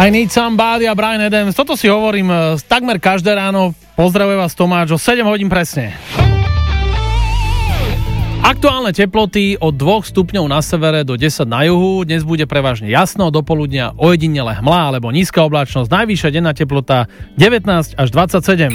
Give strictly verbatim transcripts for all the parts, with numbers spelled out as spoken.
I Need Somebody a Bryan Adams. Toto si hovorím takmer každé ráno. Pozdravuje vás Tomáš o sedem hodín presne. Aktuálne teploty od dvoch stupňov na severe do desať na juhu. Dnes bude prevažne jasno, do poludnia ojedinele hmla alebo nízka oblačnosť. Najvyššia denná teplota devätnásť až dvadsaťsedem.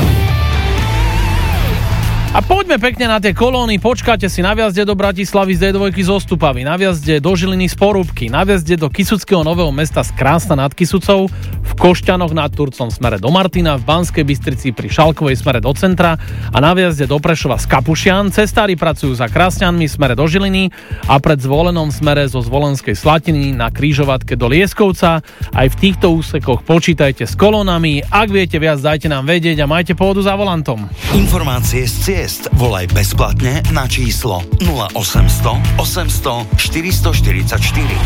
A poďme pekne na tie kolóny, počkáte si na vjazde do Bratislavy z dé dva zo Stupavy, na vjazde do Žiliny z Porúbky, na vjazde do Kysuckého Nového Mesta z Krásna nad Kysucou, v Košťanoch nad Turcom smere do Martina, v Banskej Bystrici pri Šalkovej smere do centra a na vjazde do Prešova z Kapušian. Cestári pracujú za Krásňanmi smere do Žiliny a pred Zvolenom smere zo Zvolenskej Slatiny na križovatke do Lieskovca. Aj v týchto úsekoch počítajte s kolónami, ak viete viac, dajte nám vedieť a majte pohodu za volantom. Informácie z ciest volaj bezplatne na číslo nula osemsto osemsto štyristo štyridsaťštyri.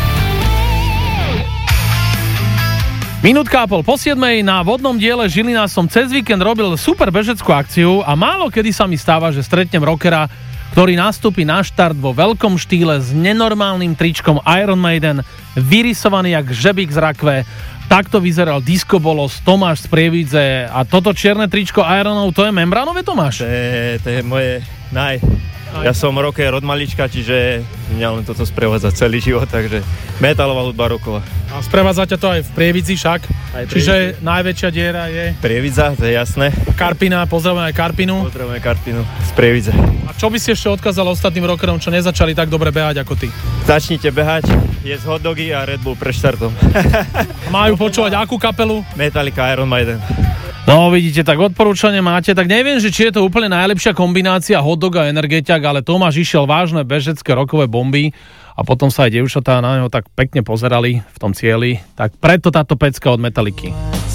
Minútka a pol po siedmej na vodnom diele Žilina som cez víkend robil super bežeckú akciu a málo kedy sa mi stáva, že stretnem rockera, ktorý nastúpi na štart vo veľkom štýle s nenormálnym tričkom Iron Maiden, vyrysovaný jak žebík z rakve. Takto vyzeral Disco Bolos, Tomáš z Prievidze a toto čierne tričko Ironov, to je membránové, Tomáš? To je, to je moje naj... Ja som rocker od malička, čiže mňa len toto sprevádza celý život, takže metalová hudba, rocková. A sprevádza ťa to aj v Prievidzi však? Aj čiže najväčšia diera je... Prievidza, to je jasné. Karpina, pozdravujeme aj Karpinu. Pozdravujeme Karpinu z Prievidze. A čo by si ešte odkázal ostatným rockerom, čo nezačali tak dobre behať ako ty? Začnite behať, jesť hot dogy a Red Bull pre štartom. Majú počúvať akú kapelu? Metallica, Iron Maiden. No vidíte, tak odporúčanie máte, tak neviem, že či je to úplne najlepšia kombinácia hotdog a energetiak, ale Tomáš išiel vážne bežecké rockové bomby a potom sa aj dievčatá na neho tak pekne pozerali v tom cieli, tak preto táto pecka od Metalliky.